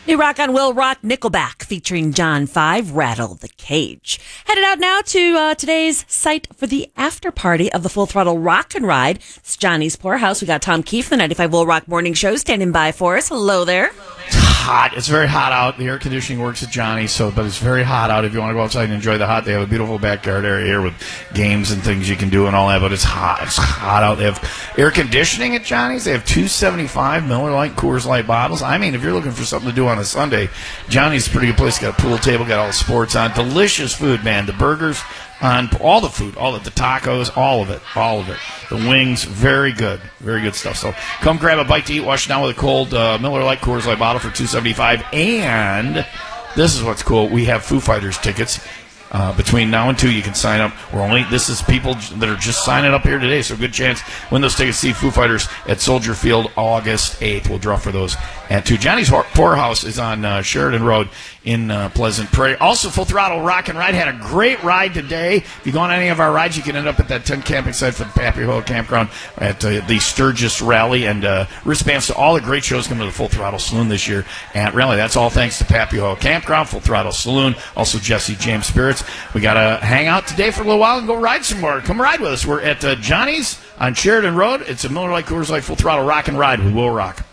New rock on Will Rock, Nickelback, featuring John 5, Rattle the Cage. Headed out now to today's site for the after party of the Full Throttle Rock and Ride. It's Johnny's Poorhouse. We got Tom Keefe, the 95 Will Rock Morning Show, standing by for us. Hello there. It's hot. It's very hot out. The air conditioning works at Johnny's, but it's very hot out. If you want to go outside and enjoy the hot, they have a beautiful backyard area here with games and things you can do and all that, but it's hot. It's hot out. They have air conditioning at Johnny's. They have 275 Miller Lite, Coors Light bottles. I mean, if you're looking for something to do on a Sunday, Johnny's is a pretty good place. Got a pool table, got all the sports on. Delicious food, man. The burgers, on all the food, all of the tacos, all of it. The wings, very good stuff. So come grab a bite to eat, wash it down with a cold Miller Lite, Coors Light bottle for $2.75. And this is what's cool. We have Foo Fighters tickets. Between now and 2, you can sign up. This is people that are just signing up here today, so good chance win those tickets. See Foo Fighters at Soldier Field August 8th. We'll draw for those at 2. Johnny's Poorhouse is on Sheridan Road in Pleasant Prairie. Also, Full Throttle Rock and Ride had a great ride today. If you go on any of our rides, you can end up at that tent camping site for the Pappy Hill Campground at the Sturgis Rally, and wristbands to all the great shows coming to the Full Throttle Saloon this year at Rally. That's all thanks to Pappy Hill Campground, Full Throttle Saloon, also Jesse James Spirits. We got to hang out today for a little while and go ride some more. Come ride with us. We're at Johnny's on Sheridan Road. It's a Miller Lite, Coors Light, Full Throttle Rock and Ride. We will rock.